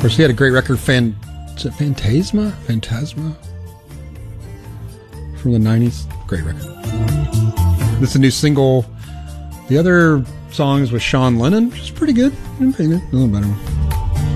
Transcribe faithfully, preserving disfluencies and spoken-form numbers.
course, he had a great record, Fan, is it Phantasma? Phantasma? From the nineties. Great record. This is a new single. The other songs with Sean Lennon, which is pretty good. Pretty good. A little better one.